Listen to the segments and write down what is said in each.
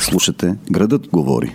Слушате Градът говори.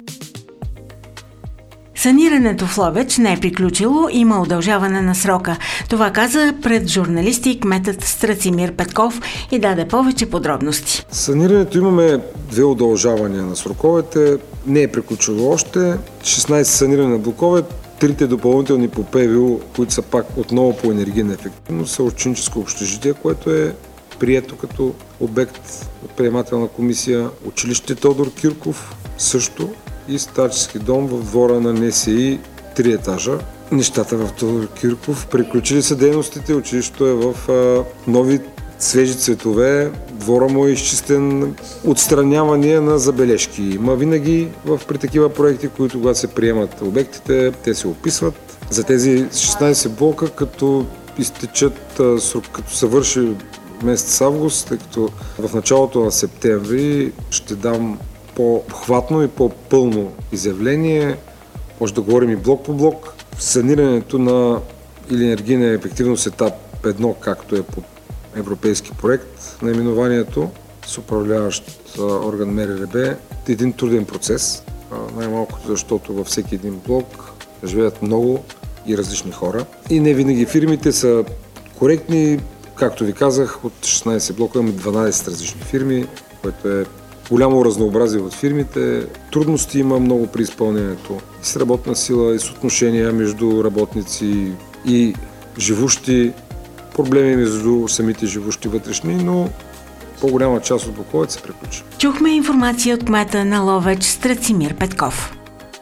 Санирането в Ловеч не е приключило, има удължаване на срока. Това каза пред журналисти кметът Страцимир Петков и даде повече подробности. Санирането имаме 2 удължавания на сроковете. Не е приключило още. 16 саниране на блокове, 3 допълнителни по ПВУ, които са пак отново по енергийна ефективност, са ученическо общежитие, което е прието като обект от приемателна комисия. Училище Тодор Кирков също и старчески дом в двора на НСИ 3 етажа. Нещата в Тодор Кирков. Приключили са дейностите, училището е в нови свежи цветове, двора му е изчистен, отстранявания на забележки. Има винаги при такива проекти, които когато се приемат обектите, те се описват. За тези 16 блока, като изтечат, като се върши месец август, тъй като в началото на септември ще дам по-обхватно и по-пълно изявление. Може да говорим и блок по блок. Санирането на или енергийна ефективност етап 1, както е по европейски проект, наименованието с управляващ орган МРРБ, един труден процес. Най-малкото, защото във всеки един блок живеят много и различни хора. И не винаги фирмите са коректни. Както ви казах, от 16 блока имаме 12 различни фирми, което е голямо разнообразие от фирмите. Трудности има много при изпълнението. И с работна сила, и с отношения между работници и живущи, проблеми между самите живущи вътрешни, но по-голяма част от блоковете се приключи. Чухме информация от кмета на Ловеч Страцимир Петков.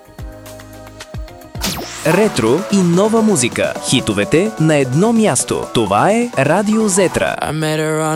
Ретро и нова музика. Хитовете на едно място. Това е Радио Зетра.